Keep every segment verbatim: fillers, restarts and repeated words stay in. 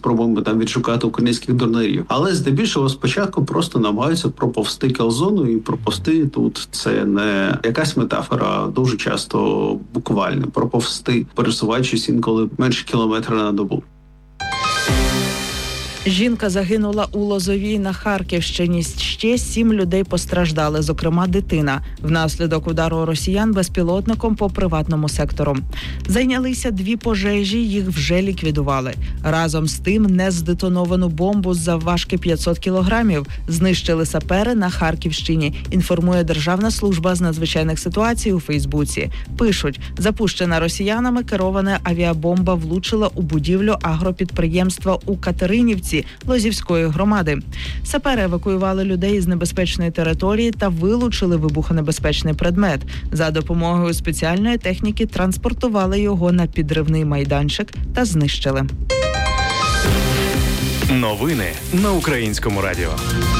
спробуємо там відшукати українських дронерів. Але здебільшого спочатку просто намагаються проповсти кілзону, і проповсти тут це не якась метафора, а дуже часто буквально проповсти, пересуваючись інколи менше кілометра на добу. Жінка загинула у Лозовій на Харківщині. Ще сім людей постраждали, зокрема дитина, внаслідок удару росіян безпілотником по приватному сектору. Зайнялися дві пожежі, їх вже ліквідували. Разом з тим нездетоновану бомбу завважки п'ятсот кілограмів знищили сапери на Харківщині, інформує Державна служба з надзвичайних ситуацій у Фейсбуці. Пишуть, запущена росіянами керована авіабомба влучила у будівлю агропідприємства у Катеринівці Лозівської громади. Сапери евакуювали людей з небезпечної території та вилучили вибухонебезпечний предмет. За допомогою спеціальної техніки транспортували його на підривний майданчик та знищили. Новини на Українському радіо.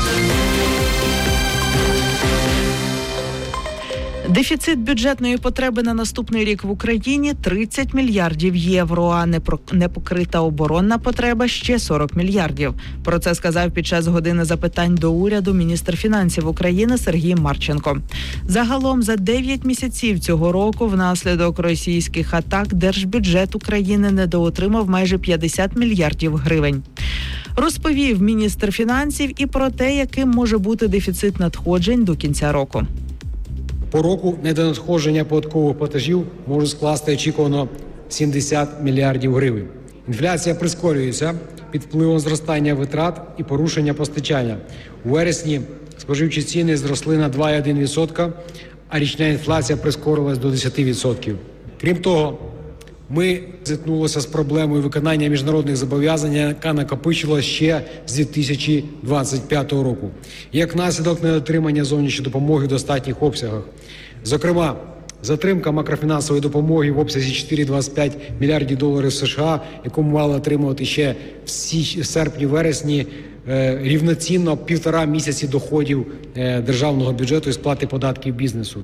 Дефіцит бюджетної потреби на наступний рік в Україні – тридцять мільярдів євро, а непокрита оборонна потреба – ще сорок мільярдів. Про це сказав під час години запитань до уряду міністр фінансів України Сергій Марченко. Загалом за дев'ять місяців цього року внаслідок російських атак держбюджет України недоотримав майже п'ятдесят мільярдів гривень. Розповів міністр фінансів і про те, яким може бути дефіцит надходжень до кінця року. По року недонадходження податкових платежів може скласти очікувано сімдесят мільярдів гривень. Інфляція прискорюється під впливом зростання витрат і порушення постачання. У вересні споживчі ціни зросли на два цілих одна десята відсотка, а річна інфляція прискорилась до десять відсотків. Крім того, ми зіткнулися з проблемою виконання міжнародних зобов'язань, яка накопичилася ще з дві тисячі двадцять п'ятого року. Як наслідок недотримання зовнішньої допомоги в достатніх обсягах. Зокрема, затримка макрофінансової допомоги в обсязі чотири цілих двадцять п'ять мільярдів доларів США, яку ми мали отримувати ще в серпні-вересні, рівноцінно півтора місяці доходів державного бюджету і сплати податків бізнесу.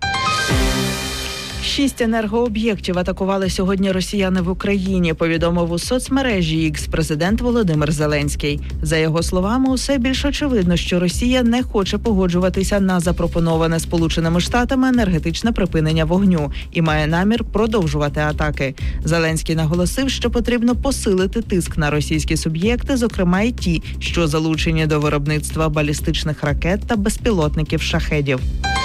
Шість енергооб'єктів атакували сьогодні росіяни в Україні, повідомив у соцмережі X президент Володимир Зеленський. За його словами, усе більш очевидно, що Росія не хоче погоджуватися на запропоноване Сполученими Штатами енергетичне припинення вогню і має намір продовжувати атаки. Зеленський наголосив, що потрібно посилити тиск на російські суб'єкти, зокрема і ті, що залучені до виробництва балістичних ракет та безпілотників «Шахедів».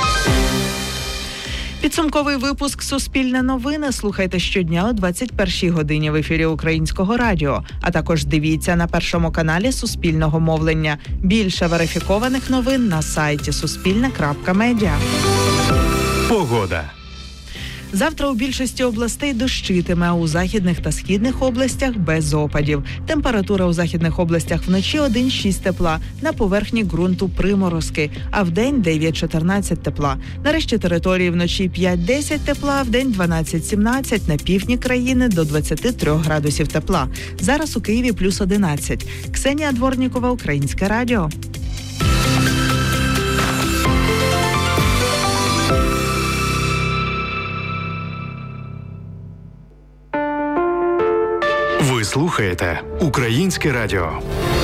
Підсумковий випуск «Суспільне новини» слухайте щодня о двадцять першій годині в ефірі Українського радіо, а також дивіться на Першому каналі Суспільного мовлення. Більше верифікованих новин на сайті суспільне крапка медіа. Погода. Завтра у більшості областей дощитиме, а у західних та східних областях без опадів. Температура у західних областях вночі один-шість тепла, на поверхні ґрунту приморозки, а вдень дев'ять-чотирнадцять тепла. На решті території вночі п'ять-десять тепла, а вдень дванадцять-сімнадцять, на півдні країни до двадцять три градусів тепла. Зараз у Києві плюс одинадцять. Ксенія Дворнікова, Українське радіо. Ви слухаєте Українське радіо.